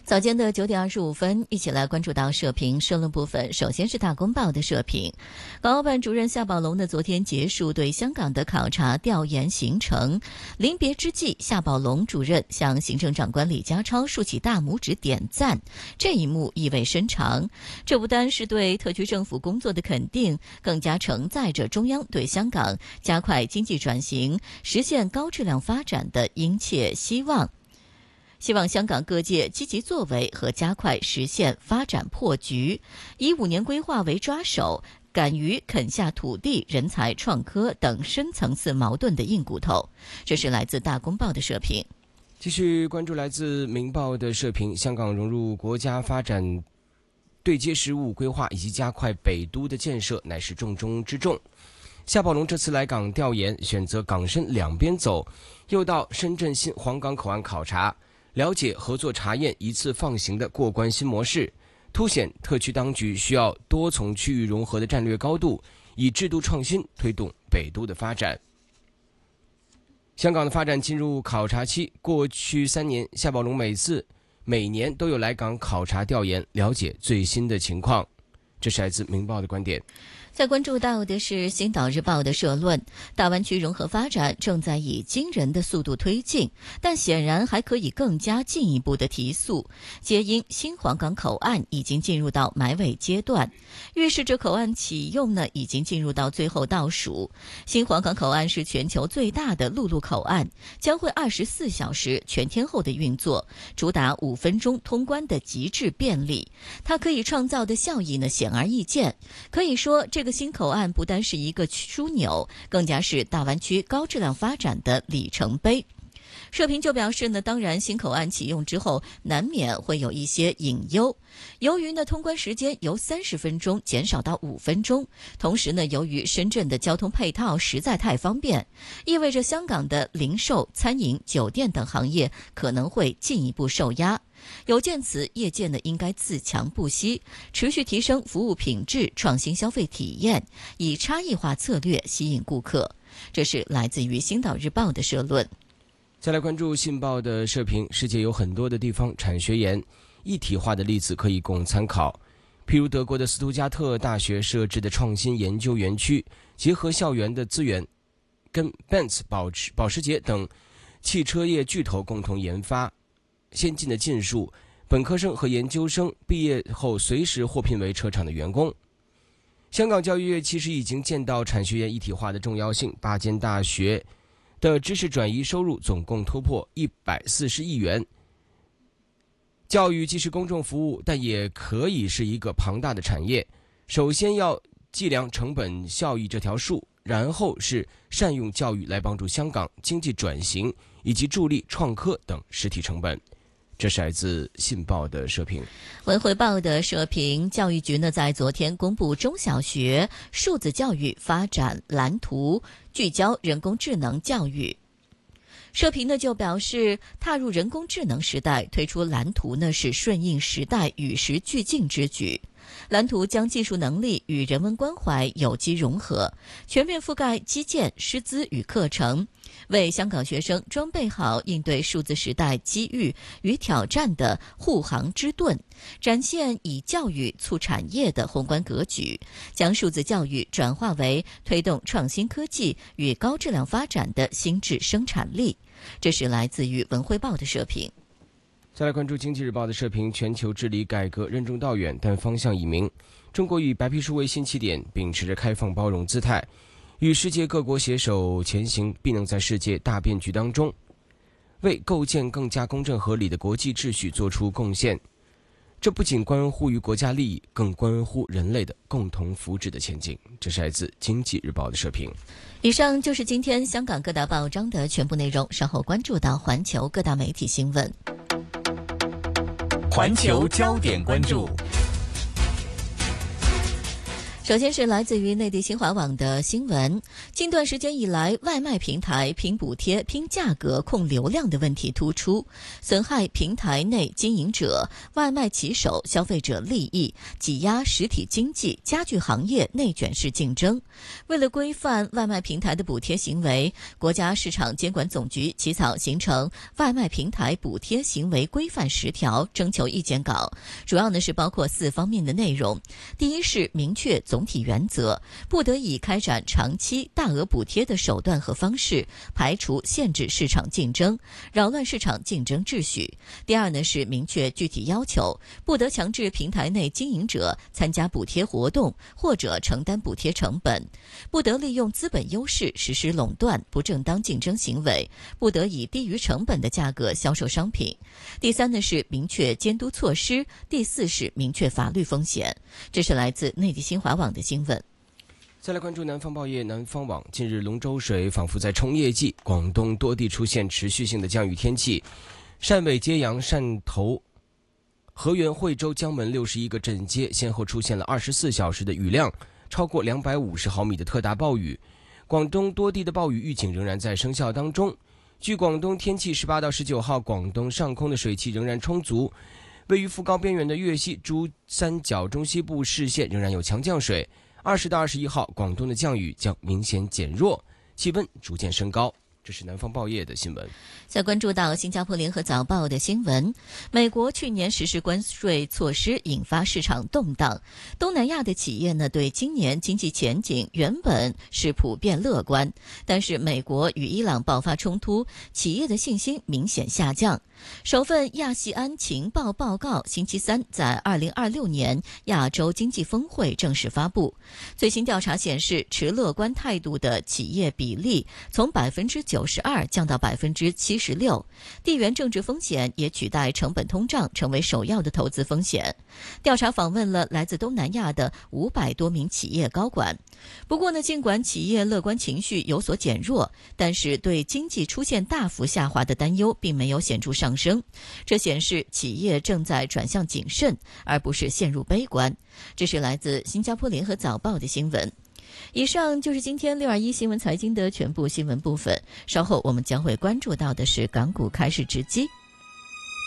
早间的9点25分，一起来关注到社评社论部分。首先是大公报的社评，港澳办主任夏宝龙呢昨天结束对香港的考察调研行程，临别之际，夏宝龙主任向行政长官李家超竖起大拇指点赞，这一幕意味深长。这不单是对特区政府工作的肯定，更加承载着中央对香港加快经济转型、实现高质量发展的殷切希望。希望香港各界积极作为和加快实现发展破局，以5年规划为抓手，敢于啃下土地、人才、创科等深层次矛盾的硬骨头。这是来自大公报的社评。 继续关注来自明报的社评，香港融入国家发展对接实务规划以及加快北都的建设乃是重中之重。夏宝龙这次来港调研，选择港深两边走，又到深圳新皇岗口岸考察，了解合作查验一次放行的过关新模式，凸显特区当局需要多从区域融合的战略高度，以制度创新推动北都的发展。香港的发展进入考察期，过去3年，夏宝龙每年都有来港考察调研，了解最新的情况。这是来自明报的观点。 再关注到的是《星岛日报》的社论，大湾区融合发展正在以惊人的速度推进，但显然还可以更加进一步的提速，皆因新皇岗口岸已经进入到埋尾阶段，预示着口岸启用呢已经进入到最后倒数。新皇岗口岸是全球最大的陆路口岸，将会24小时全天候的运作，主打5分钟通关的极致便利。它可以创造的效益呢显而易见，可以说这个新口岸不单是一个枢纽，更加是大湾区高质量发展的里程碑。社评就表示呢，当然新口岸启用之后难免会有一些隐忧，由于呢通关时间由30分钟减少到5分钟，同时呢由于深圳的交通配套实在太方便，意味着香港的零售、餐饮、酒店等行业可能会进一步受压。有见此，业界呢应该自强不息，持续提升服务品质，创新消费体验，以差异化策略吸引顾客。这是来自于《星岛日报》的社论。 再来关注信报的社评，世界有很多的地方产学研一体化的例子可以供参考，譬如德国的斯图加特大学设置的创新研究园区，结合校园的资源，跟 Benz 保时捷等汽车业巨头共同研发先进的技术，本科生和研究生毕业后随时获聘为车厂的员工。香港教育业其实已经见到产学研一体化的重要性，8间大学的知识转移收入总共突破140亿元。教育既是公众服务，但也可以是一个庞大的产业。首先要计量成本效益这条数，然后是善用教育来帮助香港经济转型，以及助力创科等实体成本。这是来自信报的社评。 文汇报的社评，教育局呢在昨天公布中小学数字教育发展蓝图，聚焦人工智能教育。社评呢就表示，踏入人工智能时代，推出蓝图呢是顺应时代、与时俱进之举。蓝图将技术能力与人文关怀有机融合，全面覆盖基建、师资与课程，为香港学生装备好应对数字时代机遇与挑战的护航之盾，展现以教育促产业的宏观格局，将数字教育转化为推动创新科技与高质量发展的新质生产力。这是来自于文汇报的社评。 再来关注经济日报的社评，全球治理改革任重道远，但方向已明。中国以白皮书为新起点，秉持着开放包容姿态，与世界各国携手前行，必能在世界大变局当中，为构建更加公正合理的国际秩序做出贡献。这不仅关乎于国家利益，更关乎人类的共同福祉的前进。这是来自经济日报的社评。 以上就是今天香港各大报章的全部内容，稍后关注到环球各大媒体新闻。 环球焦点关注。 首先是来自于内地新华网的新闻，近段时间以来，外卖平台拼补贴、拼价格、控流量的问题突出，损害平台内经营者、外卖骑手、消费者利益，挤压实体经济，加剧行业内卷式竞争。为了规范外卖平台的补贴行为，国家市场监管总局起草形成外卖平台补贴行为规范10条征求意见稿，主要是包括4方面的内容。第一是明确总体原则，不得以开展长期大额补贴的手段和方式排除限制市场竞争，扰乱市场竞争秩序。第二是明确具体要求，不得强制平台内经营者参加补贴活动或者承担补贴成本，不得利用资本优势实施垄断、不正当竞争行为，不得以低于成本的价格销售商品。第三是明确监督措施。第4是明确法律风险。这是来自内地新华网的新闻。 再来关注南方报业南方网，近日龙舟水仿佛在冲业绩，广东多地出现持续性的降雨天气，汕尾、揭阳、汕头、河源、惠州、江门61个镇街先后出现了24小时的雨量超过250毫米的特大暴雨。广东多地的暴雨预警仍然在生效当中。据广东天气18到19号，广东上空的水汽仍然充足，位于副高边缘的粤西、珠三角中西部市县仍然有强降水。20到21号，广东的降雨将明显减弱，气温逐渐升高。这是南方报业的新闻。 再关注到新加坡联合早报的新闻，美国去年实施关税措施引发市场动荡，东南亚的企业对今年经济前景原本是普遍乐观，但是美国与伊朗爆发冲突，企业的信心明显下降。首份亚细安情报报告星期三在2026年亚洲经济峰会正式发布。最新调查显示，持乐观态度的企业比例从92%降到76%，地缘政治风险也取代成本通胀成为首要的投资风险。调查访问了来自东南亚的500多名企业高管。不过尽管企业乐观情绪有所减弱，但是对经济出现大幅下滑的担忧并没有显著上升，这显示企业正在转向谨慎，而不是陷入悲观。这是来自新加坡联合早报的新闻。以上就是今天621新闻财经的全部新闻部分，稍后我们将会关注到的是港股开市直击。